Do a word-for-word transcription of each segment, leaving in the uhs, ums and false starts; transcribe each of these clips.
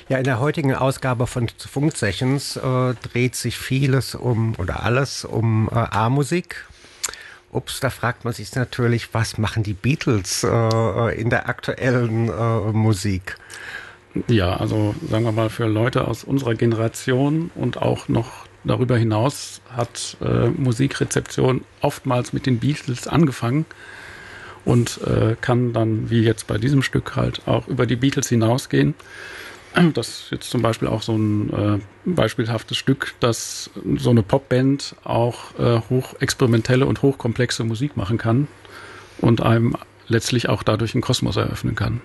Ja, in der heutigen Ausgabe von Funksessions äh, dreht sich vieles um, oder alles um äh, A-Musik. Ups, da fragt man sich natürlich, was machen die Beatles äh, in der aktuellen äh, Musik? Ja, also sagen wir mal, für Leute aus unserer Generation und auch noch darüber hinaus hat äh, Musikrezeption oftmals mit den Beatles angefangen und äh, kann dann, wie jetzt bei diesem Stück, halt auch über die Beatles hinausgehen. Das ist jetzt zum Beispiel auch so ein äh, beispielhaftes Stück, dass so eine Popband auch äh, hochexperimentelle und hochkomplexe Musik machen kann und einem letztlich auch dadurch einen Kosmos eröffnen kann.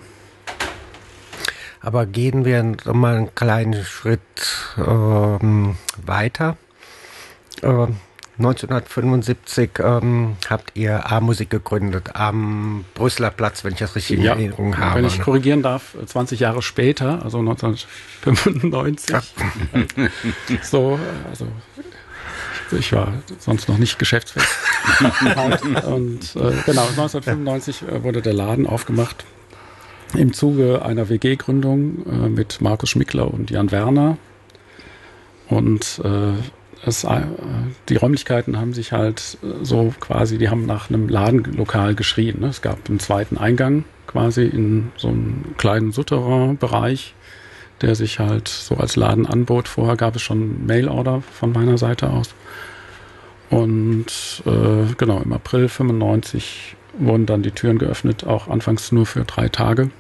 Aber gehen wir noch mal einen kleinen Schritt ähm, weiter. Äh, neunzehnhundertfünfundsiebzig ähm, habt ihr A-Musik gegründet, am Brüsseler Platz, wenn ich das richtig in ja, Erinnerung habe. Wenn ich korrigieren darf, zwanzig Jahre später, also neunzehnhundertfünfundneunzig. Ja. So, also ich war sonst noch nicht geschäftsfest. Und äh, genau, neunzehnhundertfünfundneunzig wurde der Laden aufgemacht im Zuge einer W G-Gründung äh, mit Markus Schmickler und Jan Werner. Und äh, es, äh, die Räumlichkeiten haben sich halt so quasi, die haben nach einem Ladenlokal geschrien. Ne? Es gab einen zweiten Eingang quasi in so einem kleinen Souterrain-Bereich, der sich halt so als Laden anbot. Vorher gab es schon Mail-Order von meiner Seite aus. Und äh, genau, im April fünfundneunzig wurden dann die Türen geöffnet, auch anfangs nur für drei Tage.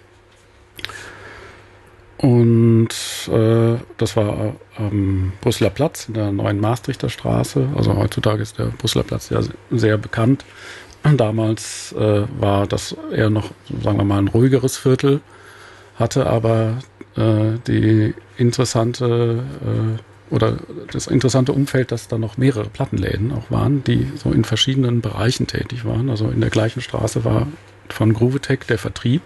Und äh, das war am Brüsseler Platz, in der neuen Maastrichter Straße. Also heutzutage ist der Brüsseler Platz ja sehr bekannt. Und damals äh, war das eher noch, sagen wir mal, ein ruhigeres Viertel, hatte aber äh, die interessante äh, oder das interessante Umfeld, dass da noch mehrere Plattenläden auch waren, die so in verschiedenen Bereichen tätig waren. Also in der gleichen Straße war von Groovetech der Vertrieb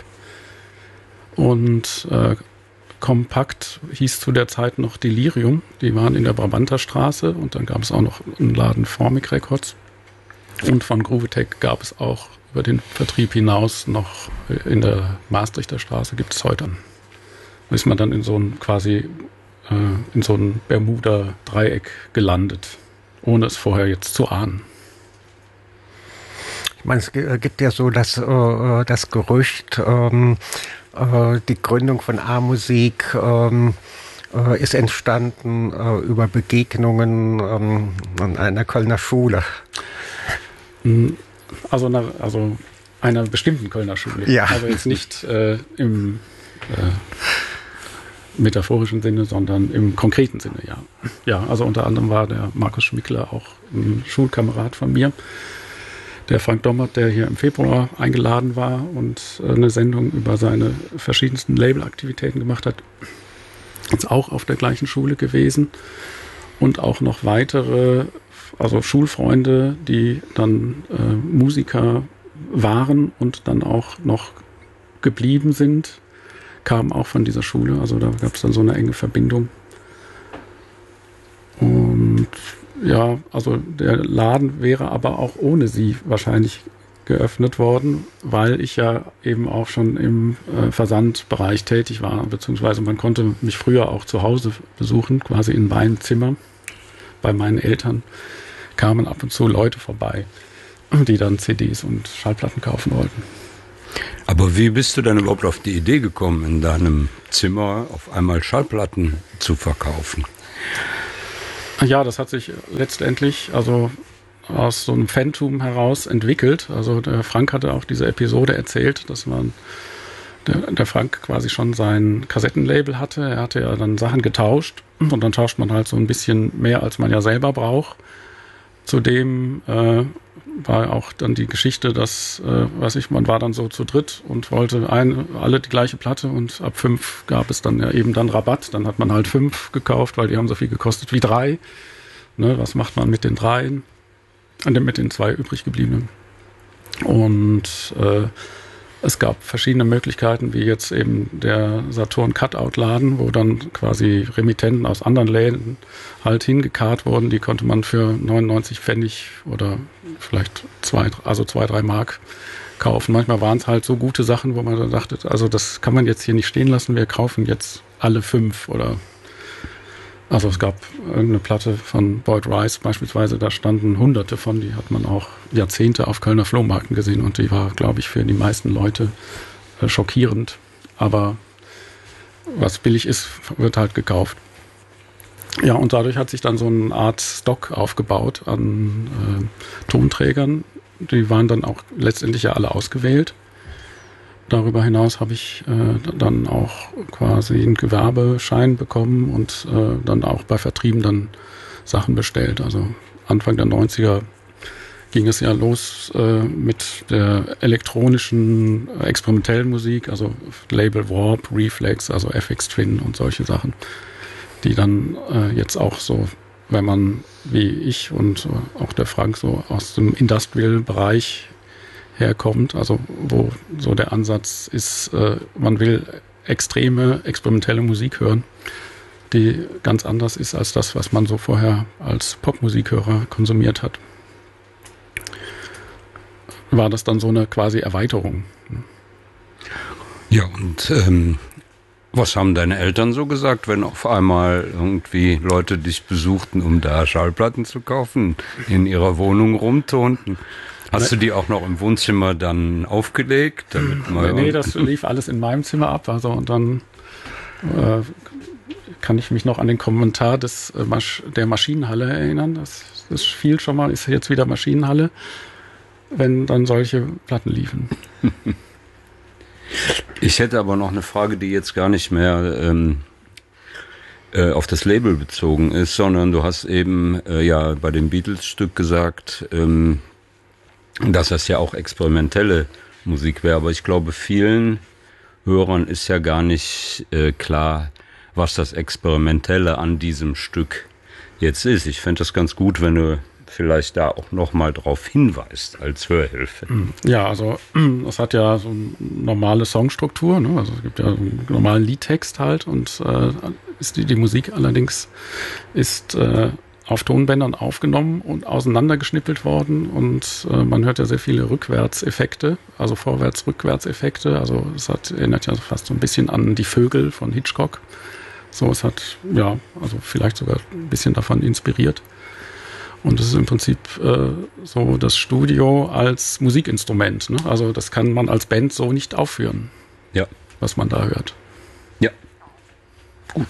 und äh, Kompakt hieß zu der Zeit noch Delirium. Die waren in der Brabanter Straße und dann gab es auch noch einen Laden Formic Records. Und von Groovetech gab es auch über den Vertrieb hinaus noch in der Maastrichter Straße, gibt es heute. Da ist man dann in so ein quasi äh, in so ein Bermuda-Dreieck gelandet, ohne es vorher jetzt zu ahnen. Ich meine, es gibt ja so das, äh, das Gerücht, ähm, äh, die Gründung von A-Musik ähm, äh, ist entstanden äh, über Begegnungen ähm, an einer Kölner Schule. Also, einer, also einer bestimmten Kölner Schule, ja. Aber jetzt nicht äh, im äh, metaphorischen Sinne, sondern im konkreten Sinne, ja. Ja, also unter anderem war der Markus Schmickler auch ein Schulkamerad von mir. Der Frank Dommert, der hier im Februar eingeladen war und eine Sendung über seine verschiedensten Labelaktivitäten gemacht hat, ist auch auf der gleichen Schule gewesen. Und auch noch weitere, also Schulfreunde, die dann äh, Musiker waren und dann auch noch geblieben sind, kamen auch von dieser Schule. Also da gab es dann so eine enge Verbindung. Und ja, also der Laden wäre aber auch ohne sie wahrscheinlich geöffnet worden, weil ich ja eben auch schon im äh, Versandbereich tätig war, beziehungsweise man konnte mich früher auch zu Hause besuchen, quasi in meinem Zimmer. Bei meinen Eltern kamen ab und zu Leute vorbei, die dann C Ds und Schallplatten kaufen wollten. Aber wie bist du denn überhaupt auf die Idee gekommen, in deinem Zimmer auf einmal Schallplatten zu verkaufen? Ja, das hat sich letztendlich also aus so einem Phantom heraus entwickelt. Also der Frank hatte auch diese Episode erzählt, dass man der, der Frank quasi schon sein Kassettenlabel hatte. Er hatte ja dann Sachen getauscht und dann tauscht man halt so ein bisschen mehr, als man ja selber braucht. Zudem äh, war auch dann die Geschichte, dass, äh, weiß ich, man war dann so zu dritt und wollte ein, alle die gleiche Platte und ab fünf gab es dann ja eben dann Rabatt. Dann hat man halt fünf gekauft, weil die haben so viel gekostet wie drei. Ne, was macht man mit den dreien? Mit den zwei übrig gebliebenen. Und äh, es gab verschiedene Möglichkeiten, wie jetzt eben der Saturn Cutout-Laden, wo dann quasi Remittenten aus anderen Läden halt hingekarrt wurden. Die konnte man für neunundneunzig Pfennig oder vielleicht zwei, also zwei, drei Mark kaufen. Manchmal waren es halt so gute Sachen, wo man dann dachte, also das kann man jetzt hier nicht stehen lassen, wir kaufen jetzt alle fünf oder also es gab irgendeine Platte von Boyd Rice beispielsweise, da standen hunderte von, die hat man auch Jahrzehnte auf Kölner Flohmärkten gesehen und die war, glaube ich, für die meisten Leute äh, schockierend. Aber was billig ist, wird halt gekauft. Ja, und dadurch hat sich dann so eine Art Stock aufgebaut an äh, Tonträgern. Die waren dann auch letztendlich ja alle ausgewählt. Darüber hinaus habe ich äh, dann auch quasi einen Gewerbeschein bekommen und äh, dann auch bei Vertrieben dann Sachen bestellt. Also Anfang der neunziger ging es ja los äh, mit der elektronischen äh, experimentellen Musik, also Label Warp, Reflex, also F X Twin und solche Sachen, die dann äh, jetzt auch so, wenn man wie ich und äh, auch der Frank so aus dem Industrial-Bereich herkommt, also wo so der Ansatz ist, äh, man will extreme, experimentelle Musik hören, die ganz anders ist als das, was man so vorher als Popmusikhörer konsumiert hat. War das dann so eine quasi Erweiterung. Ja, und ähm, was haben deine Eltern so gesagt, wenn auf einmal irgendwie Leute dich besuchten, um da Schallplatten zu kaufen, in ihrer Wohnung rumtonten? Hast du die auch noch im Wohnzimmer dann aufgelegt? Damit mal nee, das lief alles in meinem Zimmer ab. Also und dann äh, kann ich mich noch an den Kommentar des äh, Masch- der Maschinenhalle erinnern. Das, das fiel schon mal, ist jetzt wieder Maschinenhalle, wenn dann solche Platten liefen. Ich hätte aber noch eine Frage, die jetzt gar nicht mehr ähm, äh, auf das Label bezogen ist, sondern du hast eben äh, ja bei dem Beatles-Stück gesagt, ähm, dass das ja auch experimentelle Musik wäre. Aber ich glaube, vielen Hörern ist ja gar nicht äh, klar, was das Experimentelle an diesem Stück jetzt ist. Ich fände das ganz gut, wenn du vielleicht da auch nochmal drauf hinweist als Hörhilfe. Ja, also es hat ja so eine normale Songstruktur, ne? Also es gibt ja einen normalen Liedtext halt und äh, ist die, die Musik allerdings ist äh, auf Tonbändern aufgenommen und auseinandergeschnippelt worden und äh, man hört ja sehr viele Rückwärtseffekte, also Vorwärts-Rückwärts-Effekte. Also es hat, erinnert ja fast so ein bisschen an Die Vögel von Hitchcock. So, es hat, ja, also vielleicht sogar ein bisschen davon inspiriert. Und es ist im Prinzip äh, so das Studio als Musikinstrument, ne? Also das kann man als Band so nicht aufführen, ja, was man da hört. Ja, gut.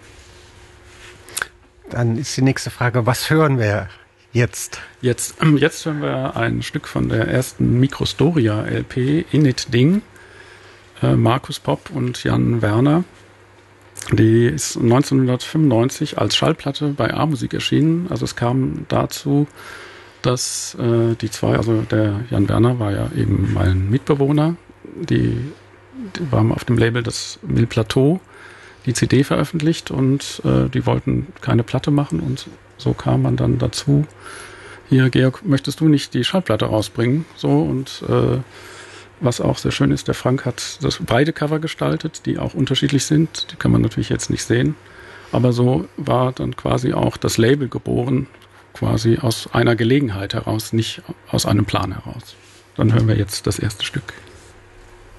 Dann ist die nächste Frage, was hören wir jetzt? Jetzt, jetzt hören wir ein Stück von der ersten Microstoria-L P, Init Ding, äh, Markus Popp und Jan Werner. Die ist neunzehnhundertfünfundneunzig als Schallplatte bei A-Musik erschienen. Also es kam dazu, dass äh, die zwei, also der Jan Werner war ja eben mein Mitbewohner, die, die waren auf dem Label das Mille Plateau, die C D veröffentlicht und äh, die wollten keine Platte machen und so kam man dann dazu, hier Georg, möchtest du nicht die Schallplatte rausbringen? So und äh, was auch sehr schön ist, der Frank hat das beide Cover gestaltet, die auch unterschiedlich sind, die kann man natürlich jetzt nicht sehen, aber so war dann quasi auch das Label geboren, quasi aus einer Gelegenheit heraus, nicht aus einem Plan heraus. Dann hören wir jetzt das erste Stück.